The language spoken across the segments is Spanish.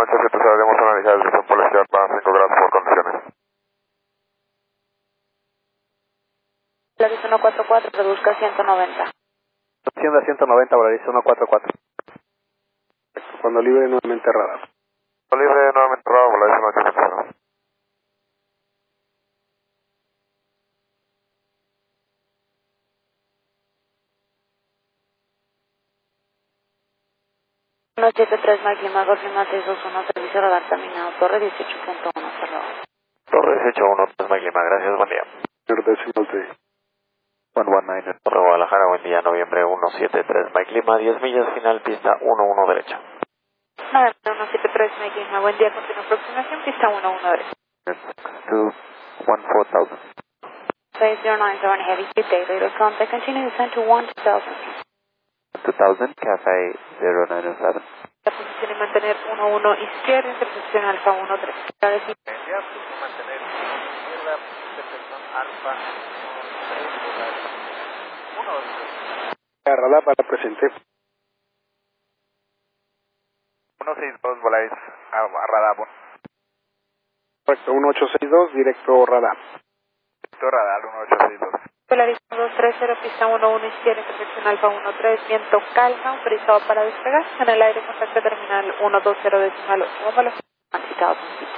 noches, que haremos analizar el sistema policial para 5 grados por condiciones. Volaris 144, produzca 190. Opción de 190, Volaris 144. Cuando libre nuevamente radar. Libre nuevamente radar, Volaris 188. Uno 73 Mike Lima, Golf Lima 621, servicio radar terminado, torre 18.1, cerrado. Torre 1813 Mike Lima, gracias, buen día. Señor Decimal 3. 119. Torre Guadalajara, buen día, noviembre 173 Mike Lima, 10 millas, final, pista 11 derecha. 173 Mike Lima, buen día, continúa aproximación, pista 11 derecha. 214,000. 6097 Heavy Speed Day, later contact, continue descent to 12000. 2000, Cafe 097. La posición es mantener 11 izquierda, intersección alfa 13. Ahora sí. Mantener izquierda, intersección alfa 1, Radar para presente. 162 Volaris a radar, Correcto, 1862, directo radar. directo radar 1862. Volaris 230, pista 11 izquierda, intersección alfa 13, viento calma, autorizado para despegar. En el aire, contacto terminal 120 decimal 8. Vámonos. Citado.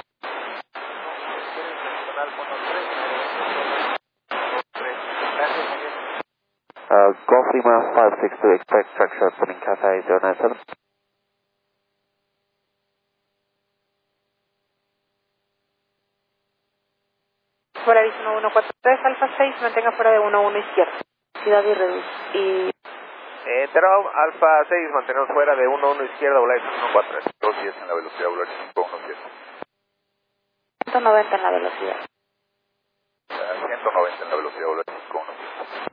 Golf Lima 562, expect structure opening Cafe 097. Volaris 1143, alfa 6, mantenga fuera de 11 izquierda. Ciudad y reduce. Terra Alfa 6, mantenemos fuera de 1-1 izquierda, Volaris 143. 210 en la velocidad, Volaris 517. 190 en la velocidad. 190 en la velocidad, Volaris 517.